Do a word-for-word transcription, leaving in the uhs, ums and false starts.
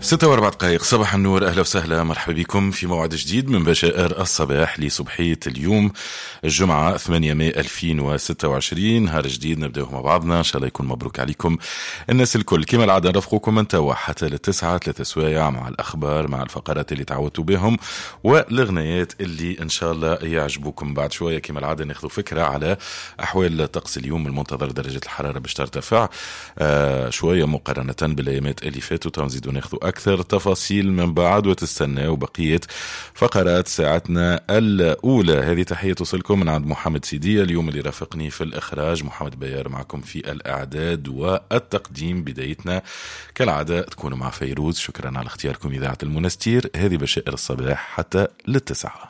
ستة وأربع دقائق صباح النور، أهلا وسهلا، مرحبا بكم في موعد جديد من بشائر الصباح لصبحية اليوم الجمعة ثمانية ماي ألفين وستة وعشرين. نهار جديد نبدأه مع بعضنا، إن شاء الله يكون مبروك عليكم الناس الكل. كما العادة نرافقكم من توا حتى للتسعة، ثلاثة سوايع مع الأخبار، مع الفقرات اللي تعودتوا بهم والغنيات اللي إن شاء الله يعجبوكم. بعد شوية كما العادة ناخذ فكرة على أحوال الطقس اليوم. المنتظر درجة الحرارة باش ترتفع آه شوية مقارنة بالأيامات اللي فاتوا، تنزيدوا ناخذوا أكثر تفاصيل من بعد وتستناوا بقية فقرات ساعتنا الأولى. هذه تحية توصلكم من عند محمد سيدية اليوم اللي رافقني في الإخراج، محمد بيار معكم في الإعداد والتقديم. بدايتنا كالعادة تكونوا مع فيروز. شكرا على اختياركم إذاعة المنستير. هذه بشائر الصباح حتى للتسعة.